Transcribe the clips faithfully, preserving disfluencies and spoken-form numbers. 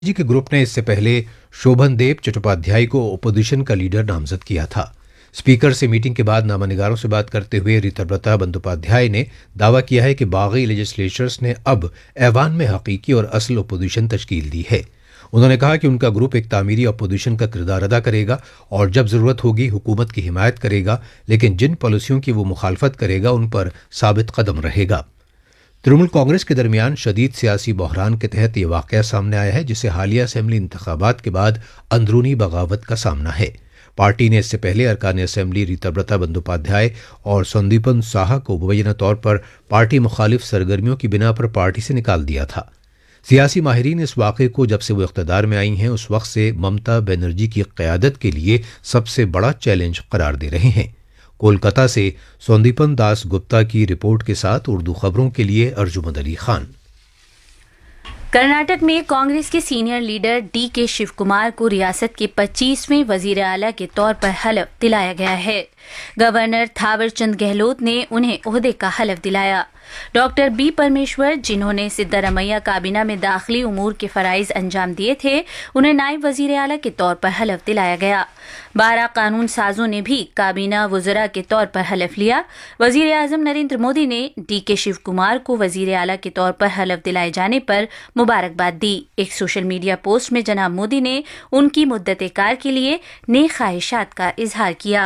جی کے گروپ نے اس سے پہلے شوبھن دیو چٹوپادھیائے کو اپوزیشن کا لیڈر نامزد کیا تھا۔ اسپیکر سے میٹنگ کے بعد نامہ نگاروں سے بات کرتے ہوئے ریتبرتا بندوپادھیائے نے دعویٰ کیا ہے کہ باغی لیجسلیچرز نے اب ایوان میں حقیقی اور اصل اپوزیشن تشکیل دی ہے۔ انہوں نے کہا کہ ان کا گروپ ایک تعمیری اپوزیشن کا کردار ادا کرے گا اور جب ضرورت ہوگی حکومت کی حمایت کرے گا، لیکن جن پالیسیوں کی وہ مخالفت کرے گا ان پر ثابت قدم رہے گا۔ ترنمول کانگریس کے درمیان شدید سیاسی بحران کے تحت یہ واقعہ سامنے آیا ہے، جسے حالیہ اسمبلی انتخابات کے بعد اندرونی بغاوت کا سامنا ہے۔ پارٹی نے اس سے پہلے ارکان اسمبلی ریتبرتا بندوپادھیائے اور سندیپن ساہا کو مبینہ طور پر پارٹی مخالف سرگرمیوں کی بنا پر پارٹی سے نکال دیا تھا۔ سیاسی ماہرین اس واقعے کو جب سے وہ اقتدار میں آئی ہیں اس وقت سے ممتا بنرجی کی قیادت کے لیے سب سے بڑا چیلنج قرار دے رہے ہیں۔ کولکاتہ سے سندیپن داس گپتا کی رپورٹ کے ساتھ اردو خبروں کے لیے ارجمند علی خان۔ کرناٹک میں کانگریس کے سینئر لیڈر ڈی کے شیو کمار کو ریاست کے پچیسویں وزیر اعلیٰ کے طور پر حلف دلایا گیا ہے۔ گورنر تھاور چند گہلوت نے انہیں عہدے کا حلف دلایا۔ ڈاکٹر بی پرمیشور، جنہوں نے سدھارمیہ کابینہ میں داخلی امور کے فرائض انجام دیے تھے، انہیں نائب وزیر اعلیٰ کے طور پر حلف دلایا گیا۔ بارہ قانون سازوں نے بھی کابینہ وزراء کے طور پر حلف لیا۔ وزیر اعظم نریندر مودی نے ڈی کے شیو کمار کو وزیر اعلیٰ کے طور پر حلف دلائے جانے پر مبارکباد دی۔ ایک سوشل میڈیا پوسٹ میں جناب مودی نے ان کی مدت کار کے لیے نیک خواہشات کا اظہار کیا۔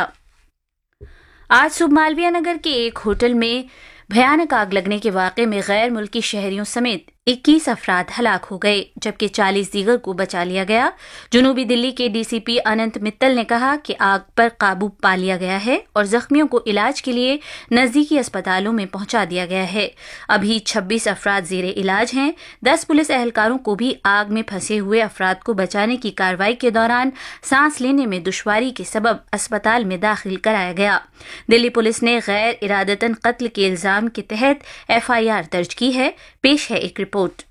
آج صبح مالویہ نگر کے ایک ہوٹل میں بھیانک آگ لگنے کے واقعے میں غیر ملکی شہریوں سمیت اکیس افراد ہلاک ہو گئے، جبکہ چالیس دیگر کو بچا لیا گیا۔ جنوبی دلی کے ڈی سی پی اننت متل نے کہا کہ آگ پر قابو پا لیا گیا ہے اور زخمیوں کو علاج کے لیے نزدیکی اسپتالوں میں پہنچا دیا گیا ہے۔ ابھی چھبیس افراد زیر علاج ہیں۔ دس پولیس اہلکاروں کو بھی آگ میں پھنسے ہوئے افراد کو بچانے کی کارروائی کے دوران سانس لینے میں دشواری کے سبب اسپتال میں داخل کرایا گیا۔ دلی پولیس نے غیر ارادتاً قتل کے الزام کے تحت ایف آئی آر درج کی ہے۔ پیش ہے ایک رپورٹ۔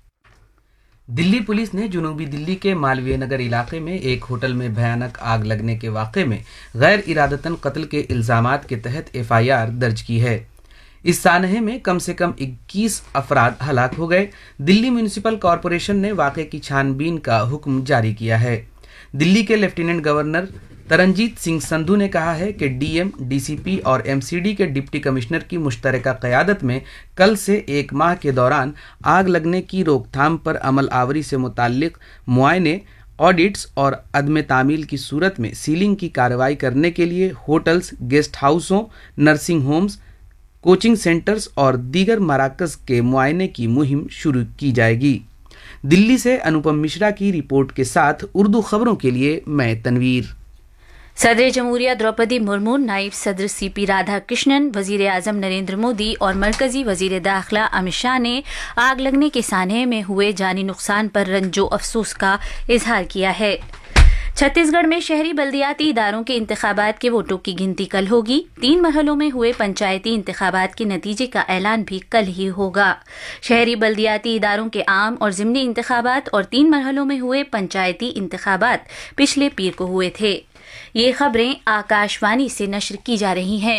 دلی پولیس نے جنوبی دلی کے مالویہ نگر علاقے میں ایک ہوٹل میں بھیانک آگ لگنے کے واقعے میں غیر ارادتاً قتل کے الزامات کے تحت ایف آئی آر درج کی ہے۔ اس سانحے میں کم سے کم اکیس افراد ہلاک ہو گئے۔ دلی میونسپل کارپوریشن نے واقعے کی چھان بین کا حکم جاری کیا ہے۔ دلی کے لیفٹیننٹ گورنر ترنجیت سنگھ سندھو نے کہا ہے کہ ڈی ایم، ڈی سی پی اور ایم سی ڈی کے ڈپٹی کمشنر کی مشترکہ قیادت میں کل سے ایک ماہ کے دوران آگ لگنے کی روک تھام پر عمل آوری سے متعلق معائنے، آڈٹس اور عدم تعمیل کی صورت میں سیلنگ کی کارروائی کرنے کے لیے hotels, guest ہاؤسوں، nursing homes, coaching centres اور دیگر مراکز کے معائنے کی مہم شروع کی جائے گی۔ دلی سے انوپم مشرا کی رپورٹ کے ساتھ اردو خبروں کے لیے میں تنویر۔ صدر جمہوریہ دروپدی مرمو، نائب صدر سی پی رادھا کرشنن، وزیر اعظم نریندر مودی اور مرکزی وزیر داخلہ امت شاہ نے آگ لگنے کے سانحے میں ہوئے جانی نقصان پر رنج و افسوس کا اظہار کیا ہے۔ چھتیس گڑھ میں شہری بلدیاتی اداروں کے انتخابات کے ووٹوں کی گنتی کل ہوگی۔ تین مرحلوں میں ہوئے پنچایتی انتخابات کے نتیجے کا اعلان بھی کل ہی ہوگا۔ شہری بلدیاتی اداروں کے عام اور ضمنی انتخابات اور تین مرحلوں میں ہوئے پنچایتی انتخابات پچھلے پیر کو ہوئے تھے۔ یہ خبریں آکاش وانی سے نشر کی جا رہی ہیں۔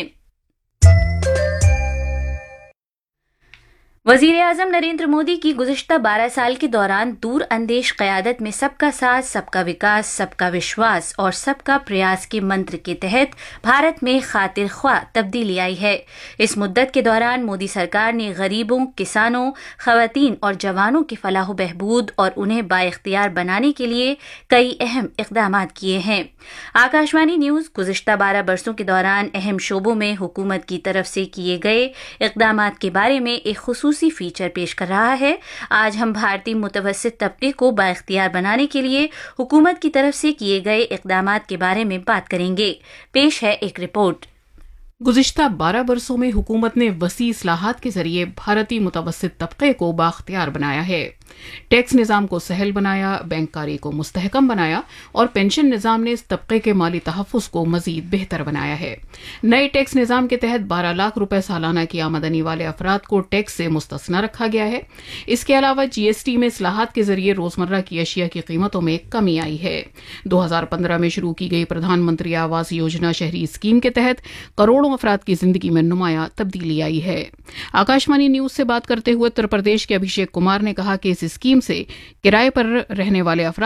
وزیر اعظم نریندر مودی کی گزشتہ بارہ سال کے دوران دور اندیش قیادت میں سب کا ساتھ، سب کا وکاس، سب کا وشواس اور سب کا پریاس کے منتر کے تحت بھارت میں خاطر خواہ تبدیلی آئی ہے۔ اس مدت کے دوران مودی سرکار نے غریبوں، کسانوں، خواتین اور جوانوں کی فلاح و بہبود اور انہیں بااختیار بنانے کے لیے کئی اہم اقدامات کیے ہیں۔ آکاش وانی نیوز گزشتہ بارہ برسوں کے دوران اہم شعبوں میں حکومت کی طرف سے کیے گئے اقدامات کے بارے میں ایک خصوصی فیچر پیش کر رہا ہے۔ آج ہم بھارتی متوسط طبقے کو بااختیار بنانے کے لیے حکومت کی طرف سے کیے گئے اقدامات کے بارے میں بات کریں گے۔ پیش ہے ایک رپورٹ۔ گزشتہ بارہ برسوں میں حکومت نے وسیع اصلاحات کے ذریعے بھارتی متوسط طبقے کو بااختیار بنایا ہے۔ ٹیکس نظام کو سہل بنایا، بینک کاری کو مستحکم بنایا اور پینشن نظام نے اس طبقے کے مالی تحفظ کو مزید بہتر بنایا ہے۔ نئے ٹیکس نظام کے تحت بارہ لاکھ روپے سالانہ کی آمدنی والے افراد کو ٹیکس سے مستثنی رکھا گیا ہے۔ اس کے علاوہ جی ایس ٹی میں اصلاحات کے ذریعے روزمرہ کی اشیاء کی قیمتوں میں کمی آئی ہے۔ دو ہزار پندرہ میں شروع کی گئی پردھان منتری آواس یوجنا شہری اسکیم کے تحت کروڑوں افراد کی زندگی میں نمایاں تبدیلی آئی ہے۔ آکاش وانی نیوز سے بات کرتے ہوئے اتر پردیش کے ابھیشیک کمار نے کہا کہ इस स्कीम से किराए पर रहने वाले अफराद